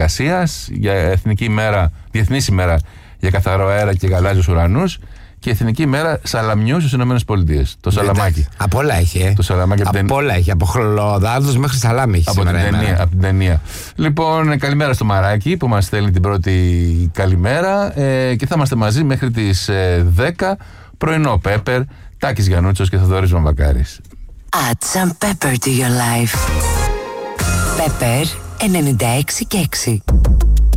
εργασίας, για Διεθνής ημέρα για καθαρό αέρα και γαλάζιους ουρανούς και Εθνική ημέρα σαλαμιού στις ΗΠΑ. Το σαλαμάκι. Από όλα έχει. Το σαλαμάκι από όλα έχει. Από χολοδάρδους μέχρι σαλάμι έχει από την ταινία. Λοιπόν, καλημέρα στο Μαράκι που μας στέλνει την πρώτη καλημέρα και θα είμαστε μαζί μέχρι τις 10. Πρωινό Πέπερ, Τάκης Γιαννούτσος και Θοδωρής Βαμβακάρης. Add some pepper to your life. Pepper 96 και 6.